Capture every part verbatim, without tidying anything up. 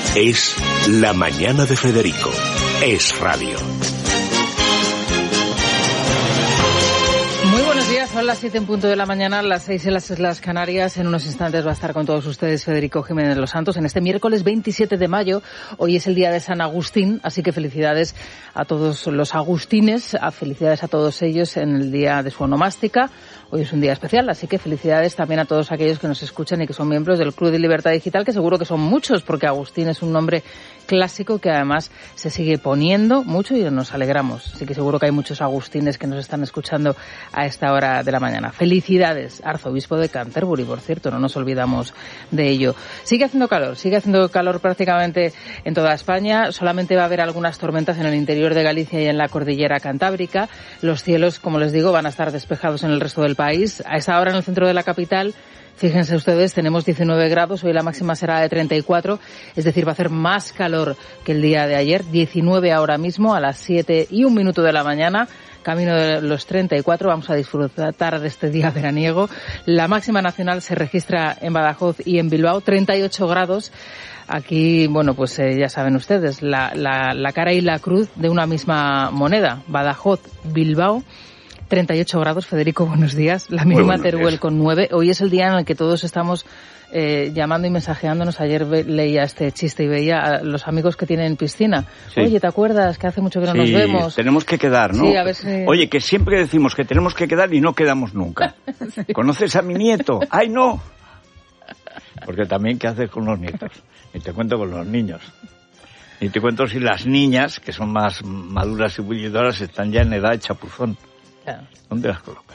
Es La Mañana de Federico. Es radio. Muy buenos días, son las siete en punto de la mañana, las seis en las Islas Canarias. En unos instantes va a estar con todos ustedes Federico Jiménez Los Santos en este miércoles veintisiete de mayo. Hoy es el día de San Agustín, así que felicidades a todos los agustines, a felicidades a todos ellos en el día de su onomástica. Hoy es un día especial, así que felicidades también a todos aquellos que nos escuchan y que son miembros del Club de Libertad Digital, que seguro que son muchos, porque Agustín es un nombre clásico que además se sigue poniendo mucho y nos alegramos. Así que seguro que hay muchos agustines que nos están escuchando a esta hora de la mañana. Felicidades, arzobispo de Canterbury, por cierto, no nos olvidamos de ello. Sigue haciendo calor, sigue haciendo calor prácticamente en toda España. Solamente va a haber algunas tormentas en el interior de Galicia y en la cordillera cantábrica. Los cielos, como les digo, van a estar despejados en el resto del país. A esta hora en el centro de la capital, fíjense ustedes, tenemos diecinueve grados, hoy la máxima será de treinta y cuatro, es decir, va a hacer más calor que el día de ayer, diecinueve ahora mismo, a las siete y un minuto de la mañana, camino de los treinta y cuatro, vamos a disfrutar de este día veraniego. La máxima nacional se registra en Badajoz y en Bilbao, treinta y ocho grados. Aquí, bueno, pues eh, ya saben ustedes, la, la, la cara y la cruz de una misma moneda, Badajoz, Bilbao. treinta y ocho grados, Federico, buenos días. La misma Teruel con nueve. Hoy es el día en el que todos estamos eh, llamando y mensajeándonos. Ayer ve, leía este chiste y veía a los amigos que tienen piscina. Sí. Oye, ¿te acuerdas que hace mucho que no sí, nos vemos? Tenemos que quedar, ¿no? Sí, a ver si... Oye, que siempre decimos que tenemos que quedar y no quedamos nunca. Sí. ¿Conoces a mi nieto? ¡Ay, no! Porque también, ¿qué haces con los nietos? Ni te cuento con los niños. Ni te cuento si las niñas, que son más maduras y bullidoras, están ya en edad de chapuzón. Claro. ¿Dónde las colocas?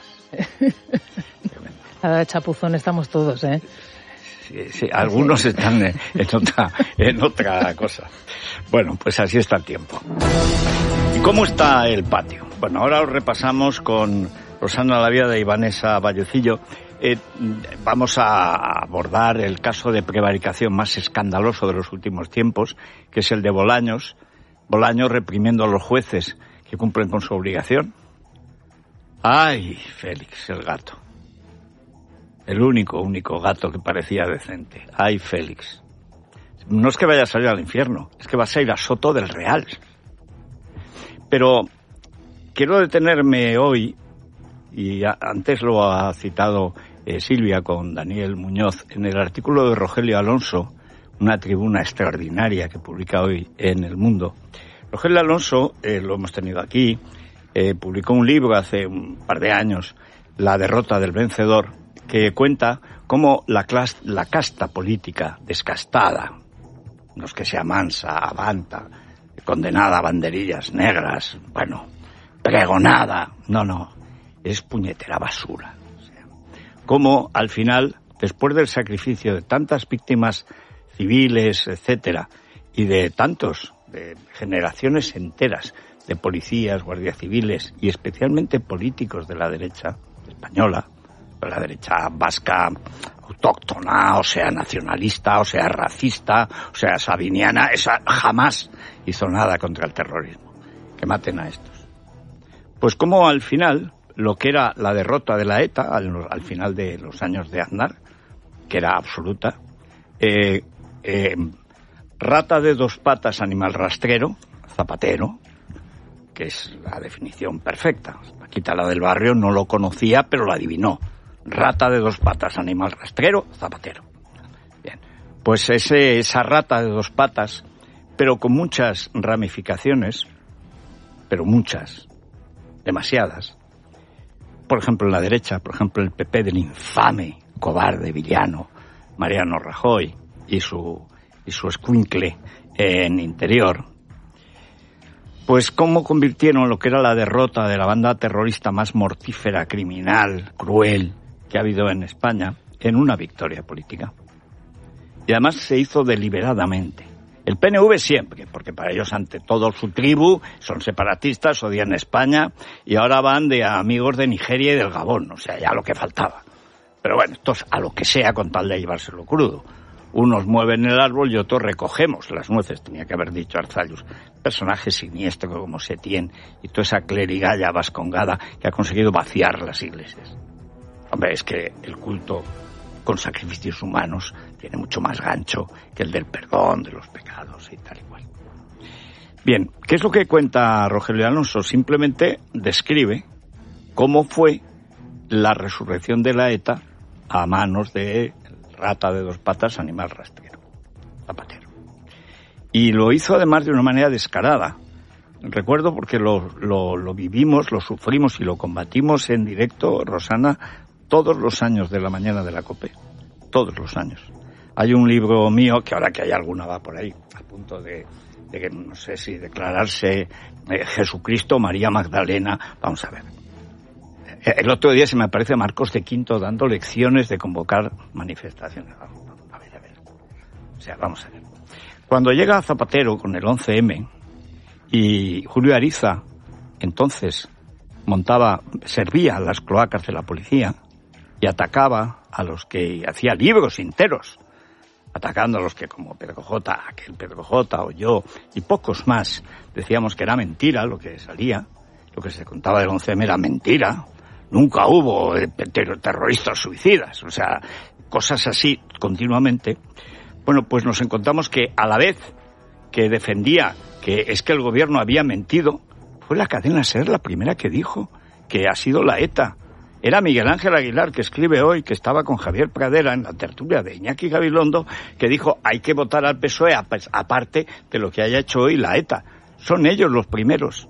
La de chapuzón estamos todos, ¿eh? Sí, sí, algunos sí. Están en, en, otra, en otra cosa. Bueno, pues así está el tiempo. ¿Y cómo está el patio? Bueno, ahora os repasamos con Rosana Lavia y Vanessa Vallecillo. Eh, vamos a abordar el caso de prevaricación más escandaloso de los últimos tiempos, que es el de Bolaños. Bolaños reprimiendo a los jueces que cumplen con su obligación. ¡Ay, Félix, el gato! El único, único gato que parecía decente. ¡Ay, Félix! No es que vaya a salir al infierno, es que vas a ir a Soto del Real. Pero quiero detenerme hoy, y a, antes lo ha citado eh, Silvia con Daniel Muñoz, en el artículo de Rogelio Alonso, una tribuna extraordinaria que publica hoy en El Mundo. Rogelio Alonso, eh, lo hemos tenido aquí, Eh, publicó un libro hace un par de años, La derrota del vencedor, que cuenta cómo la, clas- la casta política descastada, no es que sea mansa, avanta, condenada a banderillas negras, bueno, pregonada, no, no, es puñetera basura. O sea, cómo al final, después del sacrificio de tantas víctimas civiles, etcétera, y de tantos, de generaciones enteras, de policías, guardias civiles y especialmente políticos de la derecha española, de la derecha vasca autóctona, o sea nacionalista, o sea racista, o sea sabiniana, esa jamás hizo nada contra el terrorismo. Que maten a estos. Pues como al final, lo que era la derrota de la ETA, al, al final de los años de Aznar, que era absoluta, eh, eh, rata de dos patas, animal rastrero, Zapatero, que es la definición perfecta. Paquita, la del barrio, no lo conocía, pero lo adivinó. Rata de dos patas, animal rastrero, Zapatero. Bien, pues ese, esa rata de dos patas, pero con muchas ramificaciones, pero muchas, demasiadas. Por ejemplo, en la derecha, por ejemplo, el P P del infame, cobarde, villano, Mariano Rajoy y su, y su escuincle en Interior. Pues cómo convirtieron lo que era la derrota de la banda terrorista más mortífera, criminal, cruel que ha habido en España en una victoria política. Y además se hizo deliberadamente. El P N V siempre, porque para ellos ante todo su tribu son separatistas, odian España y ahora van de amigos de Nigeria y del Gabón, o sea, ya lo que faltaba. Pero bueno, esto es a lo que sea con tal de llevárselo crudo. Unos mueven el árbol y otros recogemos las nueces, tenía que haber dicho Arzallus. Personaje siniestro como Setién y toda esa clerigalla vascongada que ha conseguido vaciar las iglesias. Hombre, es que el culto con sacrificios humanos, tiene mucho más gancho que el del perdón de los pecados y tal y cual. Bien, ¿qué es lo que cuenta Rogelio Alonso? Simplemente describe cómo fue la resurrección de la ETA a manos de rata de dos patas, animal rastrero, Zapatero. Y lo hizo además de una manera descarada. Recuerdo porque lo, lo, lo vivimos, lo sufrimos y lo combatimos en directo, Rosana, todos los años de la mañana de la COPE. Todos los años. Hay un libro mío, que ahora que hay alguna va por ahí, a punto de, de que no sé si declararse eh, Jesucristo, María Magdalena, vamos a ver. El otro día se me aparece Marcos de Quinto dando lecciones de convocar manifestaciones. A ver, a ver. O sea, vamos a ver. Cuando llega Zapatero con el once eme y Julio Ariza, entonces, montaba, servía las cloacas de la policía y atacaba a los que hacía libros enteros, atacando a los que como Pedro J, aquel Pedro J o yo y pocos más decíamos que era mentira lo que salía, lo que se contaba del once eme era mentira. Nunca hubo terroristas suicidas, o sea, cosas así continuamente. Bueno, pues nos encontramos que a la vez que defendía que es que el gobierno había mentido, fue la cadena SER la primera que dijo que ha sido la ETA. Era Miguel Ángel Aguilar, que escribe hoy, que estaba con Javier Pradera en la tertulia de Iñaki Gabilondo, que dijo hay que votar al P S O E aparte de lo que haya hecho hoy la ETA. Son ellos los primeros.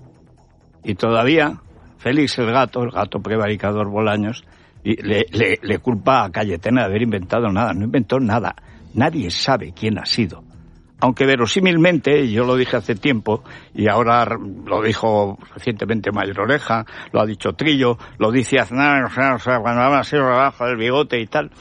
Y todavía Félix el gato, el gato prevaricador Bolaños, le, le, le culpa a Cayetana de haber inventado nada. No inventó nada. Nadie sabe quién ha sido. Aunque verosímilmente, yo lo dije hace tiempo, y ahora lo dijo recientemente Mayor Oreja, lo ha dicho Trillo, lo dice Aznar, o sea, o sea, cuando habla así abajo del bigote y tal,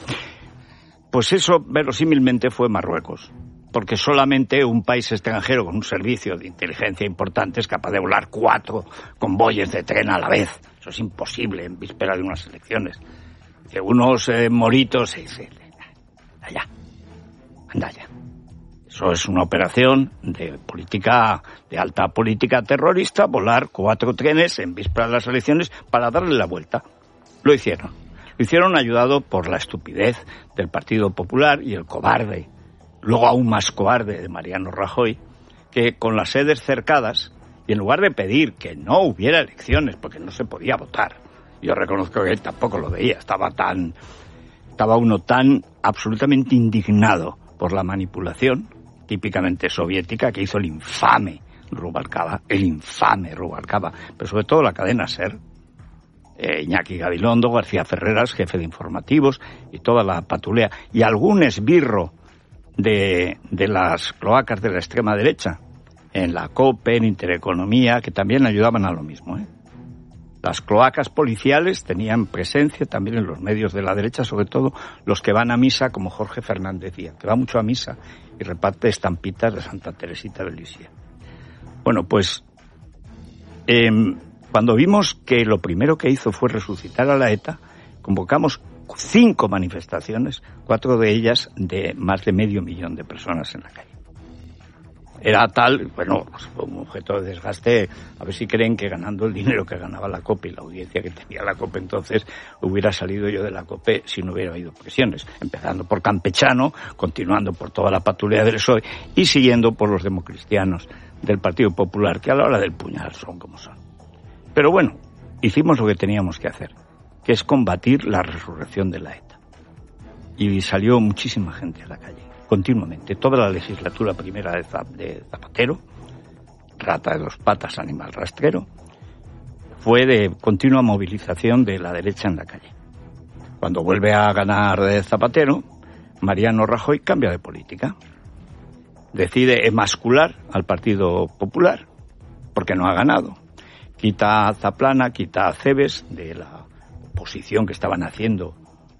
pues eso verosímilmente fue Marruecos. Porque solamente un país extranjero con un servicio de inteligencia importante es capaz de volar cuatro convoyes de tren a la vez. Eso es imposible en víspera de unas elecciones. De unos eh, moritos, y se, allá, anda allá. Eso es una operación de política, de alta política terrorista, volar cuatro trenes en víspera de las elecciones para darle la vuelta. Lo hicieron. Lo hicieron ayudado por la estupidez del Partido Popular y el cobarde, luego aún más cobarde, de Mariano Rajoy, que con las sedes cercadas, y en lugar de pedir que no hubiera elecciones, porque no se podía votar, yo reconozco que él tampoco lo veía, estaba tan, estaba uno tan absolutamente indignado por la manipulación típicamente soviética que hizo el infame Rubalcaba, el infame Rubalcaba, pero sobre todo la cadena SER, eh, Iñaki Gabilondo, García Ferreras, jefe de informativos, y toda la patulea, y algún esbirro de, de las cloacas de la extrema derecha, en la COPE, en Intereconomía, que también ayudaban a lo mismo, ¿eh? Las cloacas policiales tenían presencia también en los medios de la derecha, sobre todo los que van a misa, como Jorge Fernández Díaz, que va mucho a misa y reparte estampitas de Santa Teresita de Lisieux. Bueno, pues eh, cuando vimos que lo primero que hizo fue resucitar a la ETA, convocamos cinco manifestaciones, cuatro de ellas de más de medio millón de personas en la calle. Era tal, bueno, pues un objeto de desgaste, a ver si creen que ganando el dinero que ganaba la COPE y la audiencia que tenía la COPE entonces, hubiera salido yo de la COPE si no hubiera habido presiones, empezando por Campechano, continuando por toda la patrulla del P S O E y siguiendo por los democristianos del Partido Popular, que a la hora del puñal son como son. Pero bueno, hicimos lo que teníamos que hacer, que es combatir la resurrección de la ETA. Y salió muchísima gente a la calle, continuamente, toda la legislatura primera de Zapatero, rata de dos patas, animal rastrero, fue de continua movilización de la derecha en la calle. Cuando vuelve a ganar Zapatero, Mariano Rajoy cambia de política. Decide emascular al Partido Popular, porque no ha ganado. Quita a Zaplana, quita a Cebes de la oposición que estaban haciendo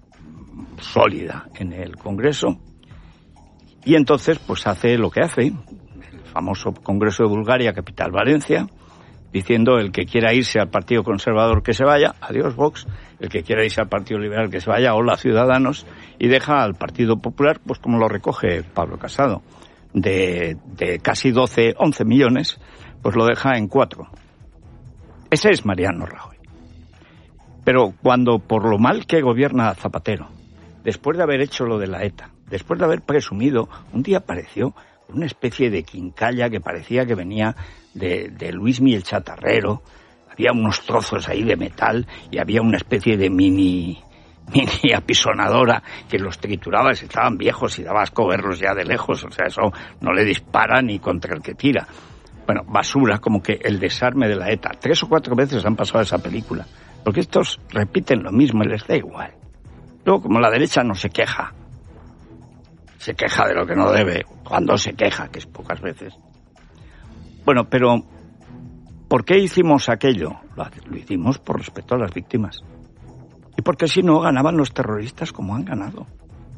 sólida en el Congreso, y entonces pues hace lo que hace, el famoso Congreso de Bulgaria, capital Valencia, diciendo el que quiera irse al Partido Conservador que se vaya, adiós Vox, el que quiera irse al Partido Liberal que se vaya, hola Ciudadanos, y deja al Partido Popular, pues como lo recoge Pablo Casado, de, de casi doce, once millones, pues lo deja en cuatro. Ese es Mariano Rajoy. Pero cuando por lo mal que gobierna Zapatero, después de haber hecho lo de la ETA, después de haber presumido, un día apareció una especie de quincalla que parecía que venía de, de Luismi el Chatarrero, había unos trozos ahí de metal y había una especie de mini... mini apisonadora que los trituraba, estaban viejos y daba asco verlos ya de lejos, o sea, eso no le dispara ni contra el que tira. Bueno, basura, como que el desarme de la ETA. Tres o cuatro veces han pasado esa película, porque estos repiten lo mismo y les da igual. Luego, como la derecha no se queja, se queja de lo que no debe, cuando se queja, que es pocas veces. Bueno, pero ¿por qué hicimos aquello? Lo, lo hicimos por respeto a las víctimas. Y porque si no, ganaban los terroristas como han ganado.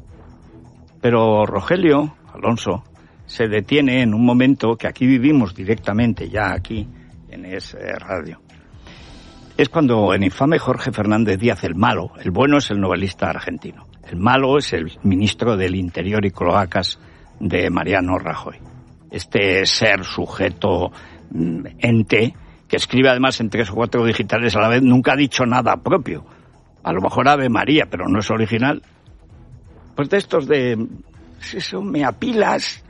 Pero Rogelio Alonso se detiene en un momento que aquí vivimos directamente, ya aquí, en Es Radio. Es cuando el infame Jorge Fernández Díaz, el malo, el bueno es el novelista argentino, el malo es el ministro del Interior y Cloacas de Mariano Rajoy. Este ser, sujeto, ente, que escribe además en tres o cuatro digitales a la vez, nunca ha dicho nada propio. A lo mejor Ave María, pero no es original. Pues de estos de... Eso, me apilas.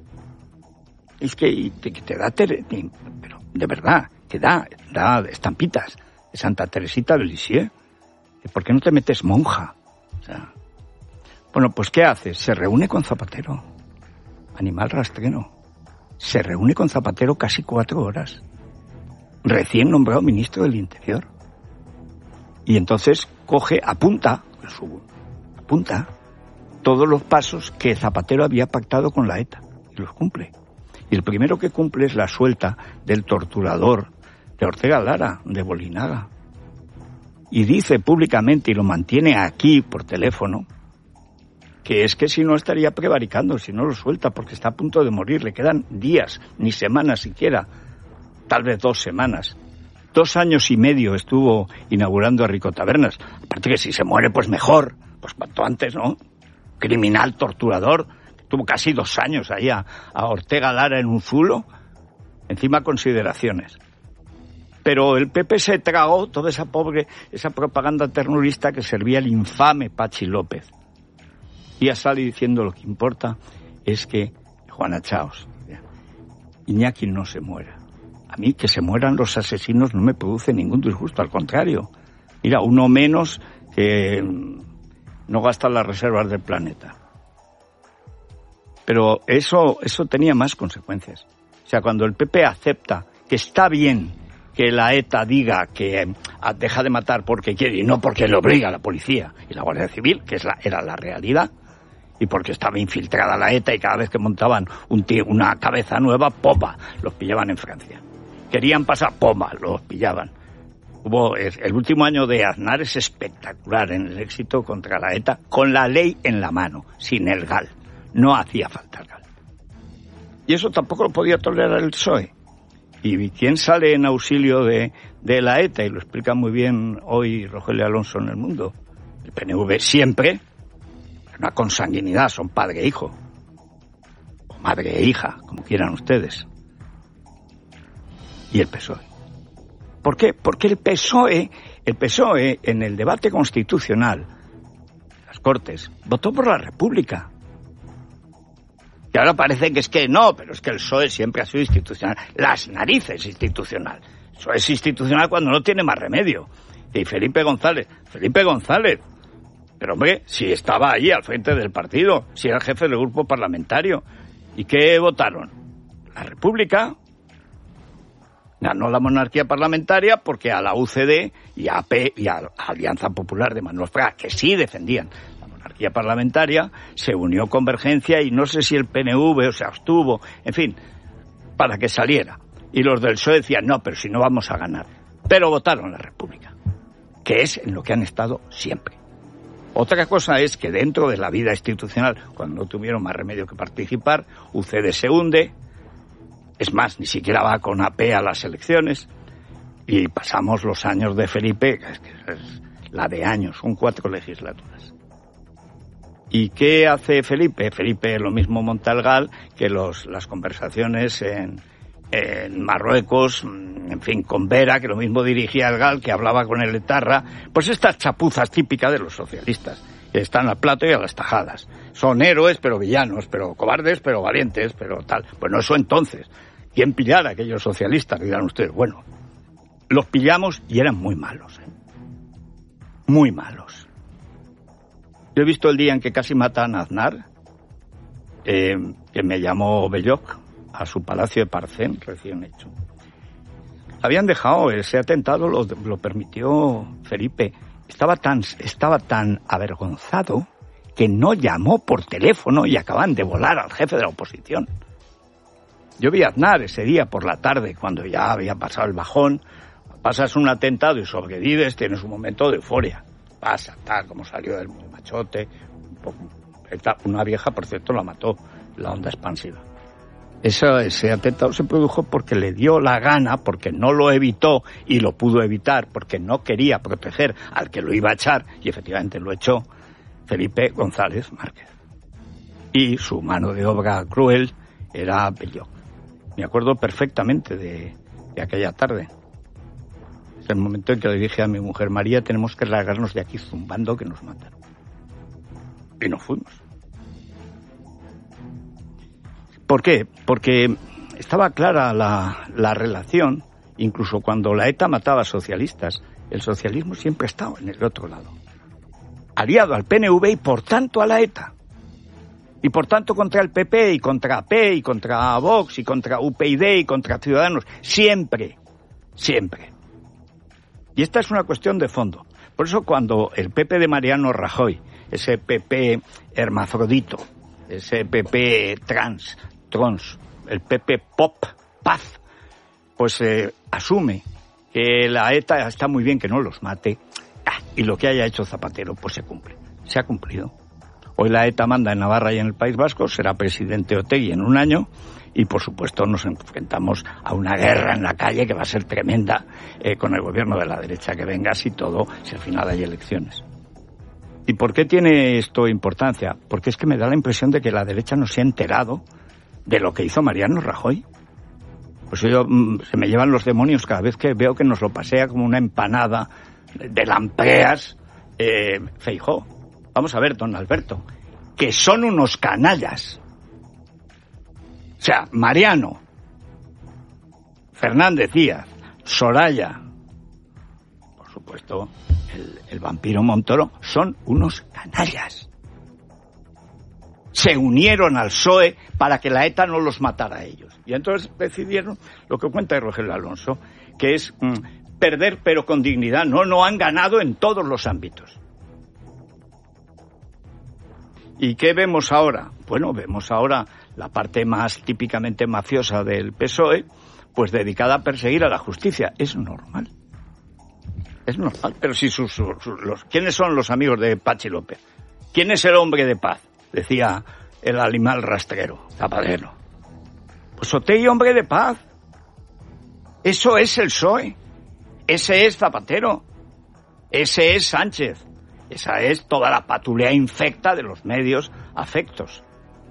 Es que te, te da... Ter, pero de verdad, te da, da estampitas de Santa Teresita de Lisieux. ¿Por qué no te metes monja? O sea, bueno, pues ¿qué haces? Se reúne con Zapatero. Animal rastrero. Se reúne con Zapatero casi cuatro horas. Recién nombrado ministro del Interior. Y entonces coge, apunta, apunta todos los pasos que Zapatero había pactado con la ETA y los cumple. Y el primero que cumple es la suelta del torturador de Ortega Lara, de Bolinaga. Y dice públicamente, y lo mantiene aquí por teléfono, que es que si no estaría prevaricando, si no lo suelta, porque está a punto de morir, le quedan días, ni semanas siquiera, tal vez dos semanas. Dos años y medio estuvo inaugurando a Rico Tabernas. Aparte que si se muere, pues mejor. Pues cuanto antes, ¿no? Criminal, torturador. Tuvo casi dos años ahí a, a Ortega Lara en un zulo. Encima consideraciones. Pero el P P se tragó toda esa pobre, esa propaganda ternurista que servía el infame Pachi López. Y ya sale diciendo lo que importa es que Juana Chaos, Iñaki no se muera. A mí que se mueran los asesinos no me produce ningún disgusto, al contrario. Mira, uno menos que no gasta las reservas del planeta. Pero eso, eso tenía más consecuencias. O sea, cuando el P P acepta que está bien que la ETA diga que deja de matar porque quiere y no porque le obliga a la policía y la Guardia Civil, que es la, era la realidad, y porque estaba infiltrada la ETA y cada vez que montaban un tío, una cabeza nueva, ¡popa!, los pillaban en Francia. Querían pasar, ¡poma!, los pillaban. Hubo el último año de Aznar es espectacular en el éxito contra la ETA, con la ley en la mano, sin el G A L. No hacía falta el G A L. Y eso tampoco lo podía tolerar el P S O E. ¿Y quién sale en auxilio de, de la ETA? Y lo explica muy bien hoy Rogelio Alonso en El Mundo. El P N V siempre, una consanguinidad, son padre e hijo. O madre e hija, como quieran ustedes. Y el P S O E. ¿Por qué? Porque el P S O E, el P S O E en el debate constitucional, las Cortes, votó por la República. Y ahora parece que es que no, pero es que el P S O E siempre ha sido institucional. Las narices institucional. El P S O E es institucional cuando no tiene más remedio. Y Felipe González, Felipe González, pero hombre, si estaba allí al frente del partido, si era el jefe del grupo parlamentario. ¿Y qué votaron? La República. Ganó la monarquía parlamentaria porque a la U C D y a A P y a Alianza Popular de Manuel Fraga, que sí defendían la monarquía parlamentaria, se unió Convergencia y no sé si el P N V o se abstuvo, en fin, para que saliera. Y los del P S O E decían, no, pero si no vamos a ganar. Pero votaron la República, que es en lo que han estado siempre. Otra cosa es que dentro de la vida institucional, cuando no tuvieron más remedio que participar, U C D se hunde. Es más, ni siquiera va con A P a las elecciones y pasamos los años de Felipe, que es, que es la de años, son cuatro legislaturas. ¿Y qué hace Felipe? Felipe lo mismo monta el G A L que los, las conversaciones en, en Marruecos, en fin, con Vera, que lo mismo dirigía el G A L, que hablaba con el etarra, pues estas chapuzas típicas de los socialistas. Están al plato y a las tajadas. Son héroes, pero villanos, pero cobardes, pero valientes, pero tal. Pues no, eso entonces. ¿Quién pillara a aquellos socialistas? Dirán ustedes, bueno, los pillamos y eran muy malos. ¿eh? Muy malos. Yo he visto el día en que casi matan a Aznar, eh, que me llamó Belloc a su palacio de Parcén, recién hecho. Habían dejado ese atentado, lo, lo permitió Felipe. Estaba tan, estaba tan avergonzado que no llamó por teléfono y acaban de volar al jefe de la oposición. Yo vi a Aznar ese día por la tarde, cuando ya había pasado el bajón. Pasas un atentado y sobrevives, tienes un momento de euforia. Pasa, tal, como salió del machote. Una vieja, por cierto, la mató, la onda expansiva. Ese, ese atentado se produjo porque le dio la gana, porque no lo evitó y lo pudo evitar, porque no quería proteger al que lo iba a echar, y efectivamente lo echó, Felipe González Márquez. Y su mano de obra cruel era Belloc. Me acuerdo perfectamente de, de aquella tarde. Es el momento en que le dije a mi mujer, María, tenemos que largarnos de aquí zumbando que nos matan. Y nos fuimos. ¿Por qué? Porque estaba clara la, la relación, incluso cuando la ETA mataba a socialistas, el socialismo siempre ha estado en el otro lado. Aliado al P N V y por tanto a la ETA. Y por tanto contra el P P y contra A P y contra Vox y contra U P YD y contra Ciudadanos. Siempre, siempre. Y esta es una cuestión de fondo. Por eso cuando el P P de Mariano Rajoy, ese P P hermafrodito, ese P P trans, trans, el P P pop, paz, pues eh, asume que la ETA está muy bien que no los mate, ah, y lo que haya hecho Zapatero pues se cumple. Se ha cumplido. Hoy la ETA manda en Navarra y en el País Vasco, será presidente Otegi en un año y por supuesto nos enfrentamos a una guerra en la calle que va a ser tremenda eh, con el gobierno de la derecha que venga, si todo, si al final hay elecciones. ¿Y por qué tiene esto importancia? Porque es que me da la impresión de que la derecha no se ha enterado de lo que hizo Mariano Rajoy. Pues yo, se me llevan los demonios cada vez que veo que nos lo pasea como una empanada de lampreas eh, Feijóo. Vamos a ver, don Alberto, que son unos canallas. O sea, Mariano, Fernández Díaz, Soraya, por supuesto, el, el vampiro Montoro, son unos canallas. Se unieron al P S O E para que la ETA no los matara a ellos. Y entonces decidieron lo que cuenta Rogelio Alonso, que es mm, perder pero con dignidad. No, no han ganado en todos los ámbitos. ¿Y qué vemos ahora? Bueno, vemos ahora la parte más típicamente mafiosa del P S O E, pues dedicada a perseguir a la justicia. Es normal. Es normal. Pero si sus, sus, los, ¿quiénes son los amigos de Pachi López? ¿Quién es el hombre de paz? Decía el animal rastrero, Zapatero. Pues Otegi, hombre de paz. Eso es el P S O E. Ese es Zapatero. Ese es Sánchez. Esa es toda la patulea infecta de los medios afectos.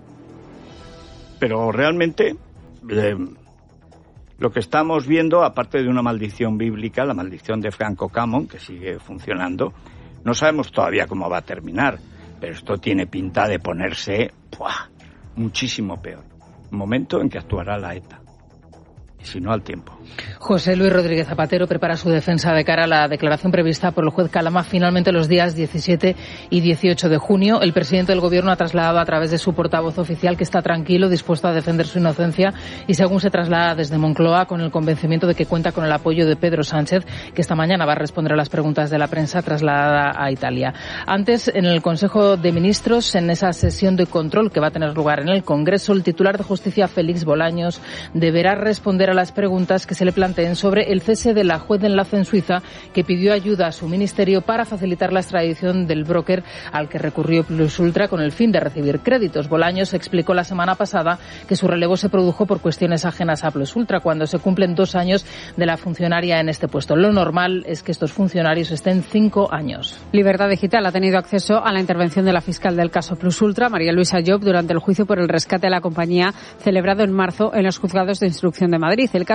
Pero realmente eh, lo que estamos viendo, aparte de una maldición bíblica, la maldición de Franco Camon, que sigue funcionando, no sabemos todavía cómo va a terminar, pero esto tiene pinta de ponerse ¡puah!, muchísimo peor. Un momento en que actuará la ETA. Y si no, al tiempo. José Luis Rodríguez Zapatero prepara su defensa de cara a la declaración prevista por el juez Calama finalmente los días diecisiete y dieciocho de junio. El presidente del Gobierno ha trasladado a través de su portavoz oficial que está tranquilo, dispuesto a defender su inocencia y según se traslada desde Moncloa con el convencimiento de que cuenta con el apoyo de Pedro Sánchez, que esta mañana va a responder a las preguntas de la prensa trasladada a Italia. Antes, en el Consejo de Ministros, en esa sesión de control que va a tener lugar en el Congreso, el titular de Justicia, Félix Bolaños, deberá responder a las preguntas que se le planteen sobre el cese de la juez de enlace en Suiza que pidió ayuda a su ministerio para facilitar la extradición del broker al que recurrió Plus Ultra con el fin de recibir créditos. Bolaños explicó la semana pasada que su relevo se produjo por cuestiones ajenas a Plus Ultra cuando se cumplen dos años de la funcionaria en este puesto. Lo normal es que estos funcionarios estén cinco años. Libertad Digital ha tenido acceso a la intervención de la fiscal del caso Plus Ultra, María Luisa Llop, durante el juicio por el rescate de la compañía celebrado en marzo en los juzgados de instrucción de Madrid. El caso fue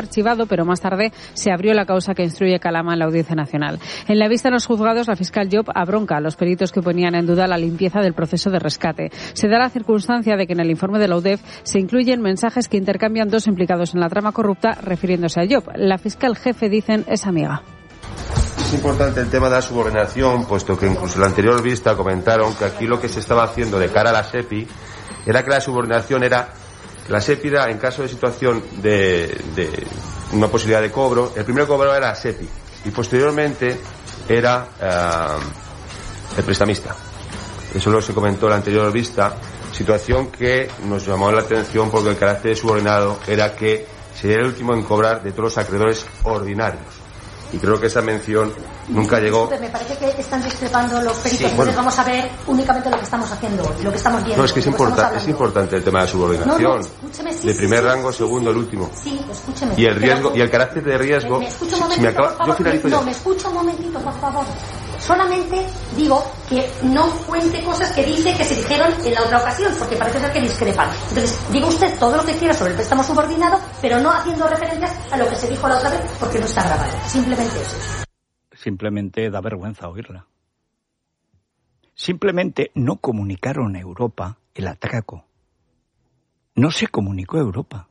archivado, pero más tarde se abrió la causa que instruye Calama en la Audiencia Nacional. En la vista en los juzgados, la fiscal Job abronca a los peritos que ponían en duda la limpieza del proceso de rescate. Se da la circunstancia de que en el informe de la U D E F se incluyen mensajes que intercambian dos implicados en la trama corrupta refiriéndose a Job. La fiscal jefe, dicen, es amiga. Es importante el tema de la subordinación, puesto que incluso en la anterior vista comentaron que aquí lo que se estaba haciendo de cara a la SEPI era que la subordinación era la SEPI era, en caso de situación de, de una posibilidad de cobro, el primer cobro era la SEPI y posteriormente era uh, el prestamista. Eso lo se comentó en la anterior vista, situación que nos llamó la atención porque el carácter subordinado era que sería el último en cobrar de todos los acreedores ordinarios. Y creo que esa mención nunca llegó. Me parece que están discrepando los peritos. Sí, Entonces bueno. vamos a ver únicamente lo que estamos haciendo hoy, lo que estamos viendo. No, es que es, importa, es importante el tema de la subordinación. No, no, escúcheme, sí, de primer sí, rango, sí, segundo, sí, el último. Sí, escúcheme. Y el riesgo, y el carácter de riesgo. ¿Me escucha un si, momentito, si me acaba, por favor? yo finalizo No, ya. me escucha un momentito, por favor. Solamente digo que no cuente cosas que dice que se dijeron en la otra ocasión, porque parece ser que discrepan. Entonces, diga usted todo lo que quiera sobre el préstamo subordinado, pero no haciendo referencias a lo que se dijo la otra vez, porque no está grabado. Simplemente eso. Simplemente da vergüenza oírla. Simplemente no comunicaron a Europa el atraco. No se comunicó a Europa.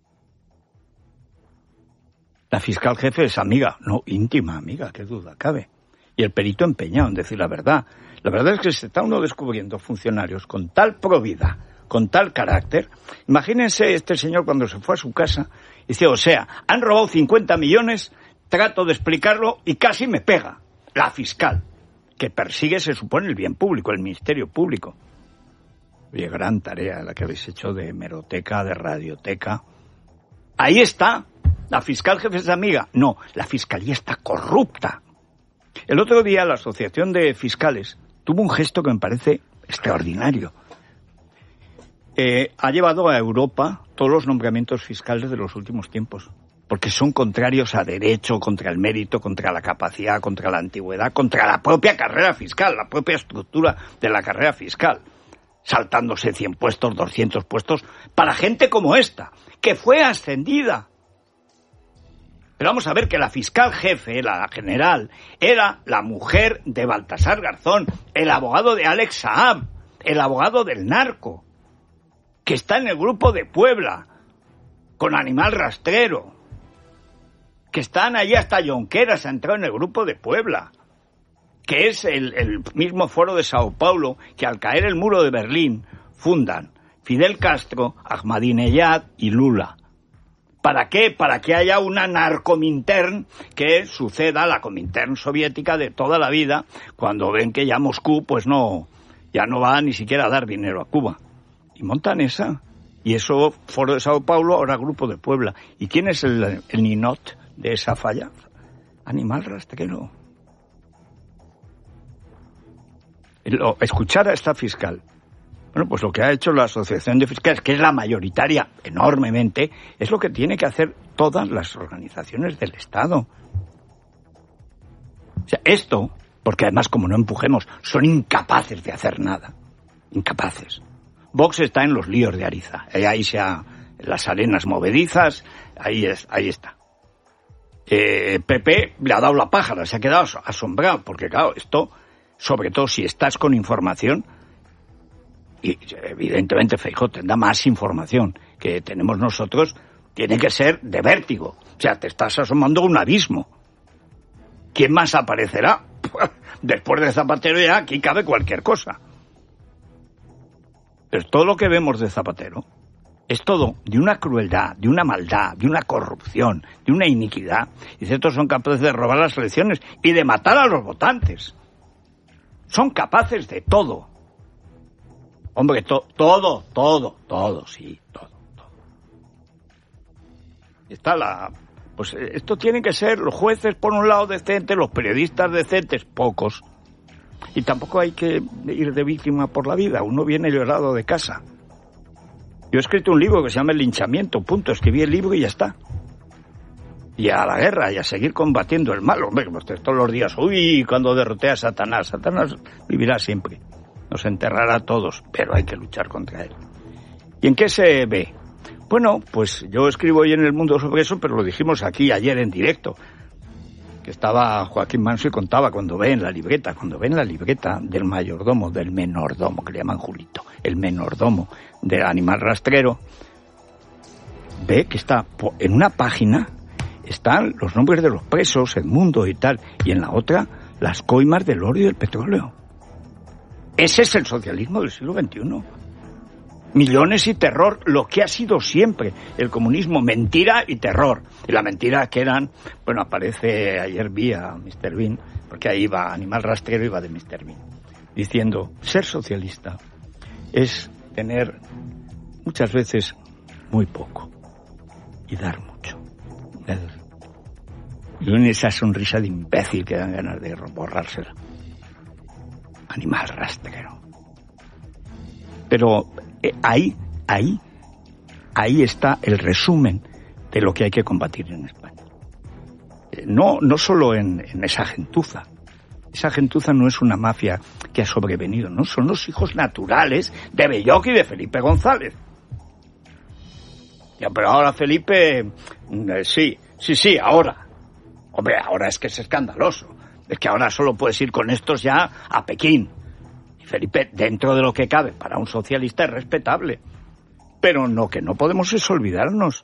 La fiscal jefe es amiga, no íntima amiga, qué duda cabe. Y el perito empeñado en decir la verdad. La verdad es que se está uno descubriendo funcionarios con tal probidad, con tal carácter. Imagínense este señor cuando se fue a su casa y dice, o sea, han robado cincuenta millones, trato de explicarlo y casi me pega. La fiscal, que persigue, se supone, el bien público, el Ministerio Público. Oye, gran tarea la que habéis hecho de hemeroteca, de radioteca. Ahí está. ¿La fiscal jefe es amiga? No, la fiscalía está corrupta. El otro día la Asociación de Fiscales tuvo un gesto que me parece extraordinario. Eh, ha llevado a Europa todos los nombramientos fiscales de los últimos tiempos, porque son contrarios a derecho, contra el mérito, contra la capacidad, contra la antigüedad, contra la propia carrera fiscal, la propia estructura de la carrera fiscal, saltándose cien puestos, doscientos puestos, para gente como esta, que fue ascendida. Pero vamos a ver que la fiscal jefe, la general, era la mujer de Baltasar Garzón, el abogado de Alex Saab, el abogado del narco, que está en el grupo de Puebla, con Animal Rastrero, que están allí hasta Jonqueras, ha entrado en el grupo de Puebla, que es el, el mismo foro de Sao Paulo que al caer el muro de Berlín fundan Fidel Castro, Ahmadinejad y Lula. ¿Para qué? Para que haya una narcomintern que suceda a la Comintern soviética de toda la vida, cuando ven que ya Moscú pues no, ya no va ni siquiera a dar dinero a Cuba. Y montan esa. Y eso, foro de Sao Paulo, ahora grupo de Puebla. ¿Y quién es el, el ninot de esa falla? Animal Rastrero. Lo, escuchar a esta fiscal. Bueno, pues lo que ha hecho la Asociación de Fiscales, que es la mayoritaria enormemente, es lo que tiene que hacer todas las organizaciones del Estado. O sea, esto, porque además como no empujemos, son incapaces de hacer nada. Incapaces. Vox está en los líos de Ariza. Ahí se ha, las arenas movedizas, ahí, es, ahí está. Eh, P P le ha dado la pájara, se ha quedado asombrado, porque claro, esto, sobre todo si estás con información, y evidentemente Feijóo tendrá más información que tenemos nosotros, tiene que ser de vértigo. O sea, te estás asomando a un abismo. ¿Quién más aparecerá? Después de Zapatero ya aquí cabe cualquier cosa. Pero todo lo que vemos de Zapatero es todo de una crueldad, de una maldad, de una corrupción, de una iniquidad. Y ciertos son capaces de robar las elecciones y de matar a los votantes. Son capaces de todo. Hombre, to, todo, todo, todo, sí, todo, todo. Está la... Pues esto tiene que ser los jueces por un lado decentes, los periodistas decentes, pocos. Y tampoco hay que ir de víctima por la vida, uno viene llorado de casa. Yo he escrito un libro que se llama El linchamiento, punto, escribí el libro y ya está. Y a la guerra, y a seguir combatiendo el mal, hombre, pues todos los días, uy, cuando derroté a Satanás, Satanás vivirá siempre. Nos enterrará a todos, pero hay que luchar contra él. ¿Y en qué se ve? Bueno, pues yo escribo hoy en El Mundo sobre eso, pero lo dijimos aquí ayer en directo. Que estaba Joaquín Manso y contaba cuando ve en la libreta, cuando ve en la libreta del mayordomo, del menordomo, que le llaman Julito, el menordomo del animal rastrero, ve que está en una página están los nombres de los presos, Edmundo y tal, y en la otra las coimas del oro y del petróleo. Ese es el socialismo del siglo veintiuno. Millones y terror, lo que ha sido siempre el comunismo, mentira y terror. Y la mentira que eran, bueno, aparece, ayer vi a mister Bean, porque ahí va, Animal Rastrero iba de mister Bean, diciendo, ser socialista es tener muchas veces muy poco y dar mucho. Y en esa sonrisa de imbécil que dan ganas de borrársela. Animal rastrero. Pero eh, ahí, ahí, ahí está el resumen de lo que hay que combatir en España. Eh, no, no solo en, en esa gentuza. Esa gentuza no es una mafia que ha sobrevenido, no, son los hijos naturales de Belloc y de Felipe González. Ya, pero ahora Felipe, eh, sí, sí, sí, ahora. Hombre, ahora es que es escandaloso. Es que ahora solo puedes ir con estos ya a Pekín. Y Felipe, dentro de lo que cabe, para un socialista es respetable. Pero no, que no podemos es olvidarnos.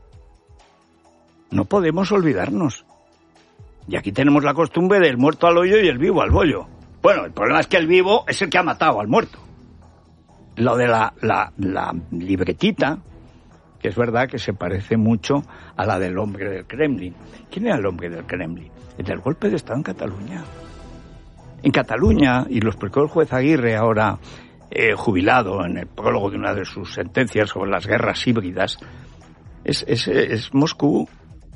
No podemos olvidarnos. Y aquí tenemos la costumbre del muerto al hoyo y el vivo al bollo. Bueno, el problema es que el vivo es el que ha matado al muerto. Lo de la, la, la libretita, que es verdad que se parece mucho a la del hombre del Kremlin. ¿Quién era el hombre del Kremlin? El del golpe de Estado en Cataluña. En Cataluña, y lo explicó el juez Aguirre ahora eh, jubilado en el prólogo de una de sus sentencias sobre las guerras híbridas, es, es, es Moscú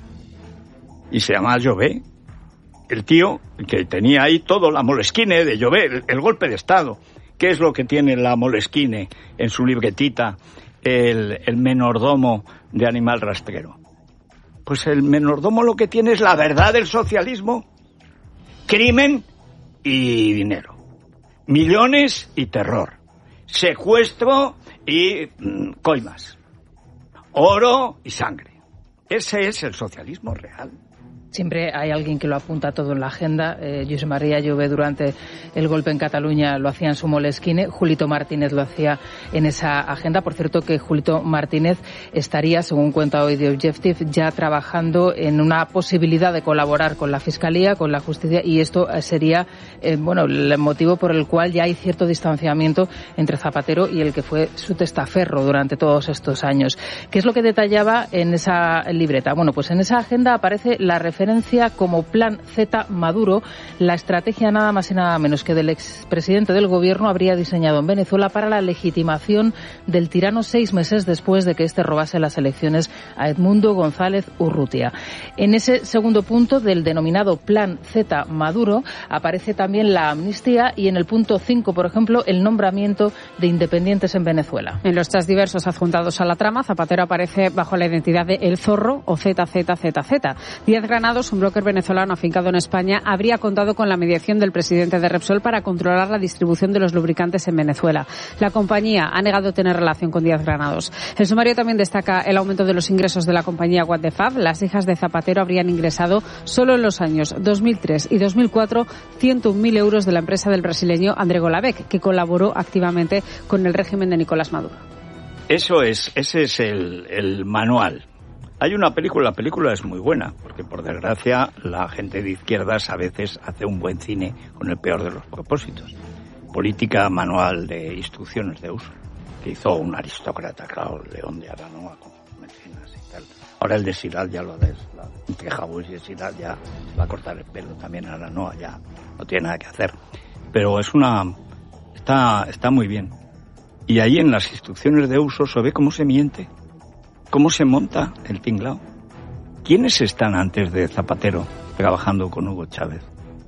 y se llama Jové. El tío que tenía ahí todo, la Moleskine de Jové, el, el golpe de Estado. ¿Qué es lo que tiene la Moleskine en su libretita? El, el menordomo de Animal Rastrero. Pues el menordomo lo que tiene es la verdad del socialismo. Crimen y dinero. Millones y terror. Secuestro y mmm, coimas. Oro y sangre. Ese es el socialismo real. Siempre hay alguien que lo apunta todo en la agenda. Eh, Josep María Jové durante el golpe en Cataluña lo hacía en su Moleskine. Julito Martínez lo hacía en esa agenda. Por cierto que Julito Martínez estaría, según cuenta hoy The Objective, ya trabajando en una posibilidad de colaborar con la Fiscalía, con la Justicia, y esto sería eh, bueno, el motivo por el cual ya hay cierto distanciamiento entre Zapatero y el que fue su testaferro durante todos estos años. ¿Qué es lo que detallaba en esa libreta? Bueno, pues en esa agenda aparece la referencia como Plan Z Maduro, la estrategia nada más y nada menos que del expresidente del gobierno habría diseñado en Venezuela para la legitimación del tirano seis meses después de que éste robase las elecciones a Edmundo González Urrutia. En ese segundo punto del denominado Plan Z Maduro aparece también la amnistía y en el punto cinco, por ejemplo, el nombramiento de independientes en Venezuela. En los chats diversos adjuntados a la trama, Zapatero aparece bajo la identidad de El Zorro o Z Z Z Z. Díaz Granados, un broker venezolano afincado en España, habría contado con la mediación del presidente de Repsol para controlar la distribución de los lubricantes en Venezuela. La compañía ha negado tener relación con Díaz Granados. El sumario también destaca el aumento de los ingresos de la compañía What the Fab. Las hijas de Zapatero habrían ingresado solo en los años dos mil tres y dos mil cuatro ciento un mil euros de la empresa del brasileño André Golavec, que colaboró activamente con el régimen de Nicolás Maduro. Eso es, ese es el, el manual. Hay una película, la película es muy buena, porque por desgracia la gente de izquierdas a veces hace un buen cine con el peor de los propósitos. Política manual de instrucciones de uso, que hizo un aristócrata, claro, León de Aranoa, con mecenas y tal. Ahora el de Siral ya lo des, la, entre Jabús y el Siral ya se va a cortar el pelo también a Aranoa, ya no tiene nada que hacer. Pero es una, está, está muy bien. Y ahí en las instrucciones de uso se ve cómo se miente. ¿Cómo se monta el tinglao? ¿Quiénes están antes de Zapatero trabajando con Hugo Chávez?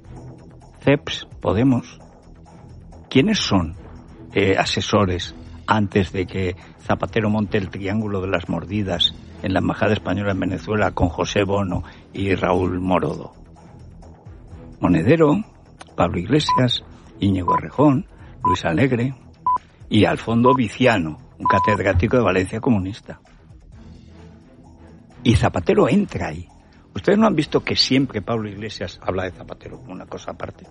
C E P S, Podemos. ¿Quiénes son eh, asesores antes de que Zapatero monte el triángulo de las mordidas en la Embajada Española en Venezuela con José Bono y Raúl Morodo? Monedero, Pablo Iglesias, Íñigo Errejón, Luis Alegre y al fondo Viciano, un catedrático de Valencia comunista. Y Zapatero entra ahí. ¿Ustedes no han visto que siempre Pablo Iglesias habla de Zapatero como una cosa aparte?